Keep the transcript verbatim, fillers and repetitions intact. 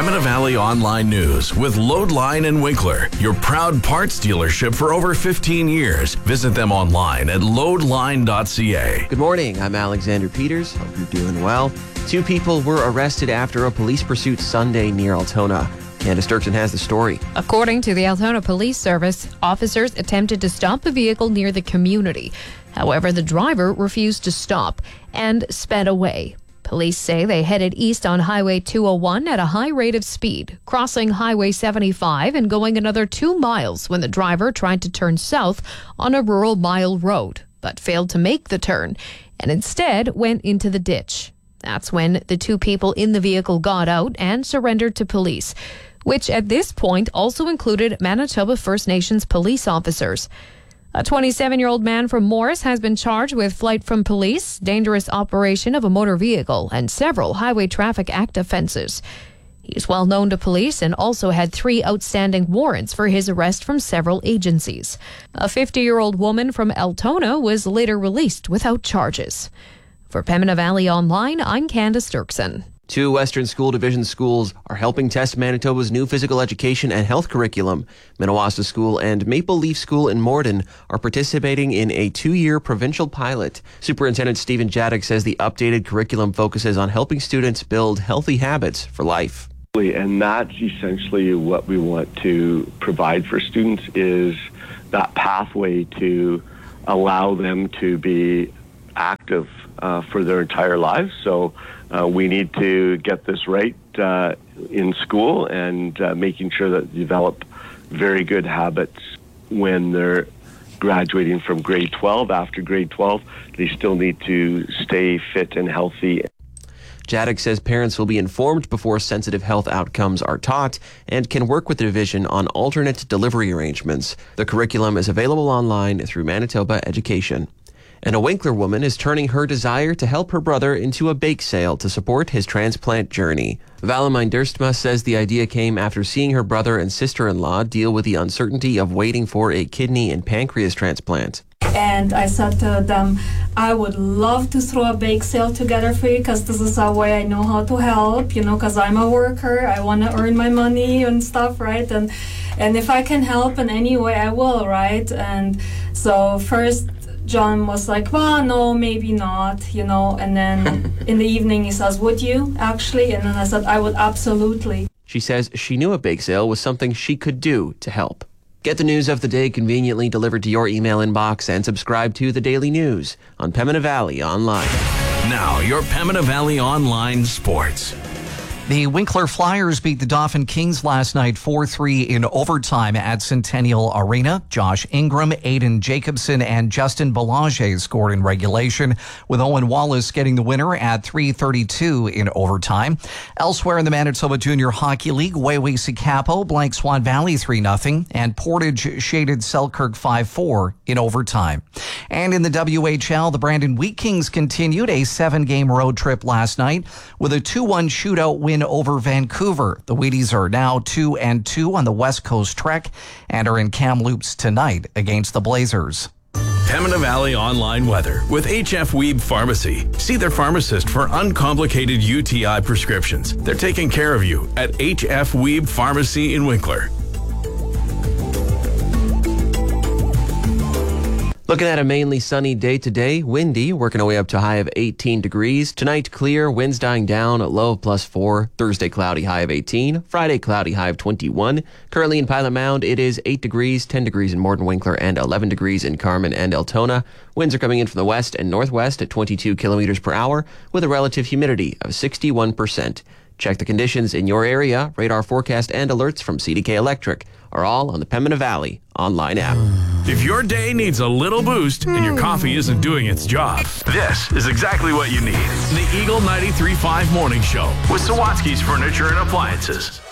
Pembina Valley Online News with Loadline and Winkler, your proud parts dealership for over fifteen years. Visit them online at loadline dot c a. Good morning. I'm Alexander Peters. Hope you're doing well. Two people were arrested after a police pursuit Sunday near Altona. Candace Dirksen has the story. According to the Altona Police Service, officers attempted to stop the vehicle near the community. However, the driver refused to stop and sped away. Police say they headed east on Highway two oh one at a high rate of speed, crossing Highway seventy-five and going another two miles when the driver tried to turn south on a rural mile road, but failed to make the turn and instead went into the ditch. That's when the two people in the vehicle got out and surrendered to police, which at this point also included Manitoba First Nations police officers. A twenty-seven-year-old man from Morris has been charged with flight from police, dangerous operation of a motor vehicle, and several Highway Traffic Act offenses. He is well known to police and also had three outstanding warrants for his arrest from several agencies. A fifty-year-old woman from Altona was later released without charges. For Pembina Valley Online, I'm Candace Dirksen. Two Western School Division schools are helping test Manitoba's new physical education and health curriculum. Minnewaska School and Maple Leaf School in Morden are participating in a two-year provincial pilot. Superintendent Stephen Jadek says the updated curriculum focuses on helping students build healthy habits for life. And that's essentially what we want to provide for students, is that pathway to allow them to be active uh, for their entire lives. So uh, we need to get this right uh, in school and uh, making sure that they develop very good habits when they're graduating from grade twelve. After grade twelve, they still need to stay fit and healthy. Jadek says parents will be informed before sensitive health outcomes are taught and can work with the division on alternate delivery arrangements. The curriculum is available online through Manitoba Education. And a Winkler woman is turning her desire to help her brother into a bake sale to support his transplant journey. Valamine Durstma says the idea came after seeing her brother and sister-in-law deal with the uncertainty of waiting for a kidney and pancreas transplant. And I said to them, I would love to throw a bake sale together for you, because this is a way I know how to help, you know, because I'm a worker. I want to earn my money and stuff, right? And and if I can help in any way, I will, right? And so first, John was like, well, no, maybe not, you know, and then in the evening he says, would you actually? And then I said, I would absolutely. She says she knew a bake sale was something she could do to help. Get the news of the day conveniently delivered to your email inbox and subscribe to the Daily News on Pembina Valley Online. Now, your Pembina Valley Online sports. The Winkler Flyers beat the Dauphin Kings last night four three in overtime at Centennial Arena. Josh Ingram, Aiden Jacobson, and Justin Belanger scored in regulation, with Owen Wallace getting the winner at three thirty-two in overtime. Elsewhere in the Manitoba Junior Hockey League, Waywe-Sikapo blank Swan Valley three nothing, and Portage shaded Selkirk five four in overtime. And in the W H L, the Brandon Wheat Kings continued a seven-game road trip last night with a two one shootout win over Vancouver. The Wheaties are now two and two on the West Coast trek and are in Kamloops tonight against the Blazers. Pembina Valley Online weather with H F Weeb Pharmacy. See their pharmacist for uncomplicated U T I prescriptions. They're taking care of you at H F Weeb Pharmacy in Winkler. Looking at a mainly sunny day today, windy, working our way up to a high of eighteen degrees. Tonight, clear, winds dying down, low of plus four. Thursday, cloudy, high of eighteen. Friday, cloudy, high of twenty-one. Currently in Pilot Mound, it is eight degrees, ten degrees in Morden Winkler, and eleven degrees in Carman and Altona. Winds are coming in from the west and northwest at twenty-two kilometers per hour, with a relative humidity of sixty-one percent. Check the conditions in your area. Radar forecast and alerts from C D K Electric are all on the Pembina Valley Online app. If your day needs a little boost and your coffee isn't doing its job, this is exactly what you need. The Eagle ninety-three point five Morning Show with Sawatsky's Furniture and Appliances.